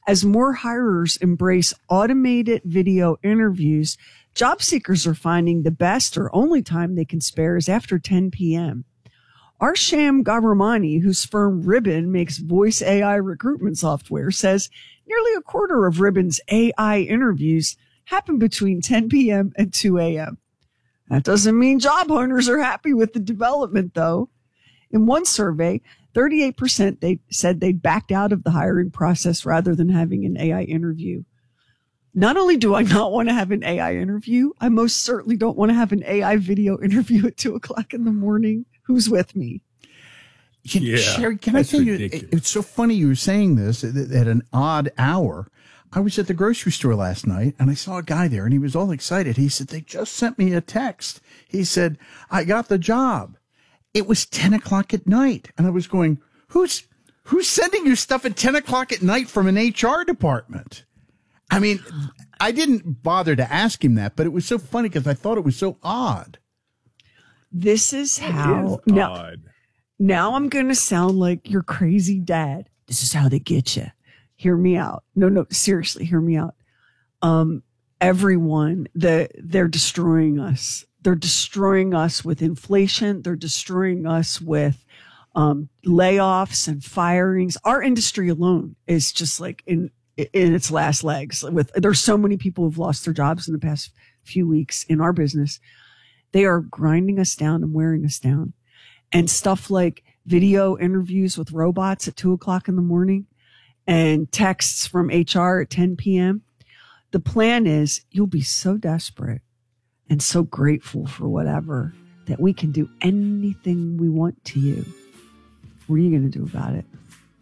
As more hirers embrace automated video interviews, job seekers are finding the best or only time they can spare is after 10 p.m. Arsham Gabramani, whose firm Ribbon makes voice AI recruitment software, says nearly a quarter of Ribbon's AI interviews happen between 10 p.m. and 2 a.m. That doesn't mean job hunters are happy with the development, though. In one survey, 38% they said they backed out of the hiring process rather than having an AI interview. Not only do I not want to have an AI interview, I most certainly don't want to have an AI video interview at 2:00 in the morning. Who's with me? Sherry, can I tell you, it's so funny you were saying this at an odd hour. I was at the grocery store last night and I saw a guy there and he was all excited. He said, they just sent me a text. He said, I got the job. It was 10 o'clock at night. And I was going, who's sending you stuff at 10 o'clock at night from an HR department? I mean, I didn't bother to ask him that, but it was so funny because I thought it was so odd. This is how now I'm going to sound like your crazy dad. This is how they get you. Hear me out. No, seriously, hear me out. Everyone, they're destroying us. They're destroying us with inflation. They're destroying us with layoffs and firings. Our industry alone is just like in its last legs. There's so many people who've lost their jobs in the past few weeks in our business. They are grinding us down and wearing us down. And stuff like video interviews with robots at 2:00 in the morning and texts from HR at 10 p.m. The plan is you'll be so desperate and so grateful for whatever that we can do anything we want to you. What are you going to do about it?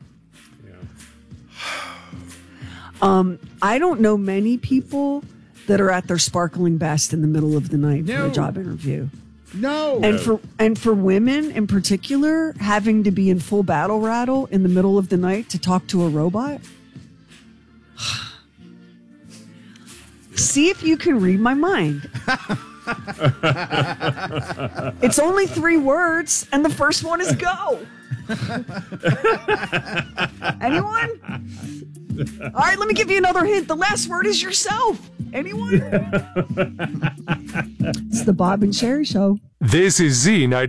Yeah. I don't know many people that are at their sparkling best in the middle of the night for a job interview. No. And for women in particular, having to be in full battle rattle in the middle of the night to talk to a robot. See if you can read my mind. It's only 3 words, and the first one is go. Anyone? All right, let me give you another hint. The last word is yourself. Anyone? It's the Bob and Sherry Show. This is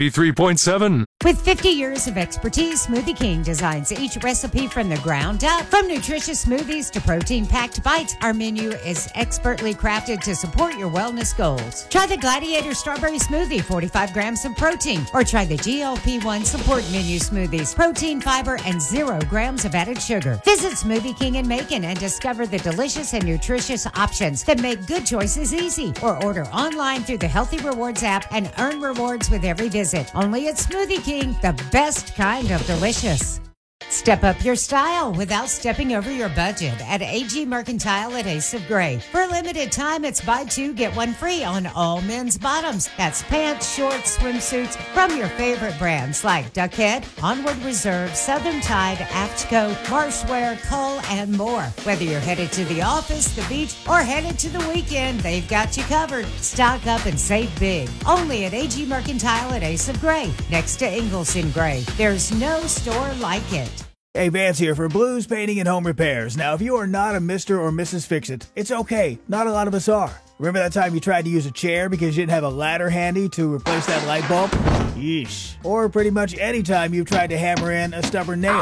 Z93.7. With 50 years of expertise, Smoothie King designs each recipe from the ground up. From nutritious smoothies to protein-packed bites, our menu is expertly crafted to support your wellness goals. Try the Gladiator Strawberry Smoothie, 45 grams of protein. Or try the GLP-1 Support Menu Smoothies, protein, fiber, and 0 grams of added sugar. Visit Smoothie King in Macon and discover the delicious and nutritious options that make good choices easy. Or order online through the Healthy Rewards app and earn rewards with every visit. Only at Smoothie King, the best kind of delicious. Step up your style without stepping over your budget at AG Mercantile at Ace of Gray. For a limited time, it's buy 2, get 1 free on all men's bottoms. That's pants, shorts, swimsuits from your favorite brands like Duckhead, Onward Reserve, Southern Tide, Aftco, Marshwear, Cull, and more. Whether you're headed to the office, the beach, or headed to the weekend, they've got you covered. Stock up and save big. Only at AG Mercantile at Ace of Gray, next to Ingalls in Gray. There's no store like it. Hey, Vance here for Blues Painting and Home Repairs. Now, if you are not a Mr. or Mrs. Fix-It, it's okay. Not a lot of us are. Remember that time you tried to use a chair because you didn't have a ladder handy to replace that light bulb? Yeesh. Or pretty much any time you've tried to hammer in a stubborn nail.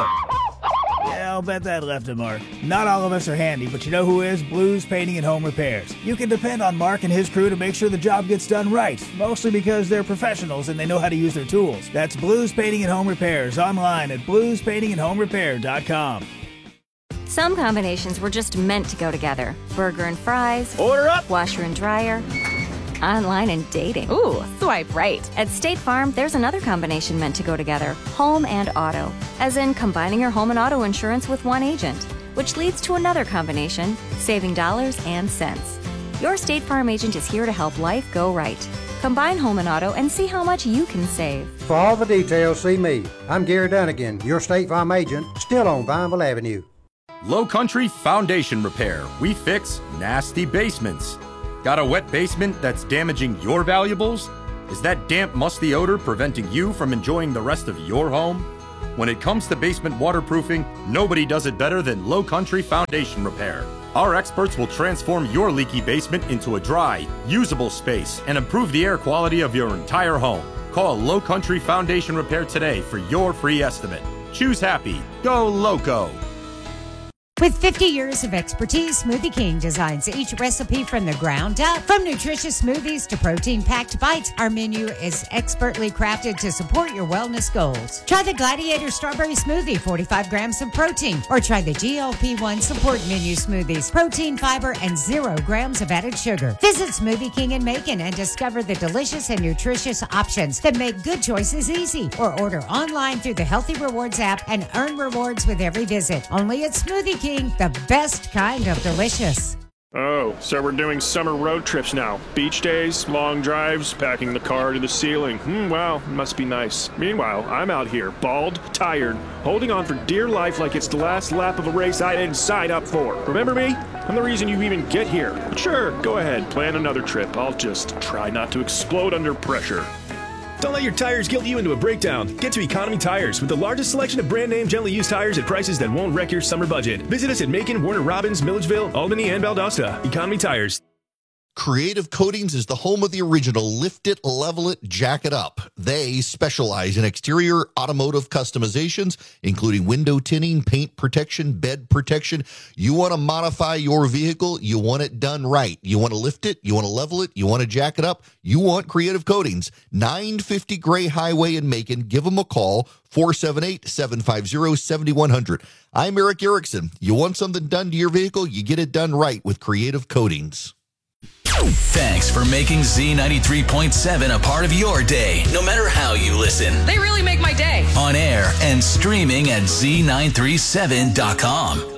Yeah, I'll bet that left a mark. Not all of us are handy, but you know who is? Blues Painting and Home Repairs. You can depend on Mark and his crew to make sure the job gets done right, mostly because they're professionals and they know how to use their tools. That's Blues Painting and Home Repairs, online at bluespaintingandhomerepair.com. Some combinations were just meant to go together. Burger and fries. Order up! Washer and dryer. Online and dating. Ooh, swipe right. At State Farm, there's another combination meant to go together. Home and auto. As in combining your home and auto insurance with one agent. Which leads to another combination, saving dollars and cents. Your State Farm agent is here to help life go right. Combine home and auto and see how much you can save. For all the details, see me. I'm Gary Dunnigan, your State Farm agent, still on Vineville Avenue. Low Country Foundation Repair. We fix nasty basements. Got a wet basement that's damaging your valuables? Is that damp, musty odor preventing you from enjoying the rest of your home? When it comes to basement waterproofing, nobody does it better than Low Country Foundation Repair. Our experts will transform your leaky basement into a dry, usable space and improve the air quality of your entire home. Call Low Country Foundation Repair today for your free estimate. Choose happy. Go Loco. With 50 years of expertise, Smoothie King designs each recipe from the ground up. From nutritious smoothies to protein-packed bites, our menu is expertly crafted to support your wellness goals. Try the Gladiator Strawberry Smoothie, 45 grams of protein, or try the GLP-1 Support Menu Smoothies, protein, fiber, and 0 grams of added sugar. Visit Smoothie King in Macon and discover the delicious and nutritious options that make good choices easy. Or order online through the Healthy Rewards app and earn rewards with every visit. Only at Smoothie King, the best kind of delicious. Oh, so we're doing summer road trips now. Beach days, long drives, packing the car to the ceiling. Wow, must be nice. Meanwhile, I'm out here, bald, tired, holding on for dear life like it's the last lap of a race I didn't sign up for. Remember me? I'm the reason you even get here. But sure, go ahead, plan another trip. I'll just try not to explode under pressure. Don't let your tires guilt you into a breakdown. Get to Economy Tires with the largest selection of brand name gently used tires at prices that won't wreck your summer budget. Visit us at Macon, Warner Robins, Milledgeville, Albany, and Valdosta. Economy Tires. Creative Coatings is the home of the original Lift It, Level It, Jack It Up. They specialize in exterior automotive customizations, including window tinting, paint protection, bed protection. You want to modify your vehicle, you want it done right. You want to lift it, you want to level it, you want to jack it up, you want Creative Coatings. 950 Gray Highway in Macon. Give them a call, 478-750-7100. I'm Eric Erickson. You want something done to your vehicle, you get it done right with Creative Coatings. Thanks for making Z93.7 a part of your day, no matter how you listen. They really make my day. On air and streaming at Z937.com.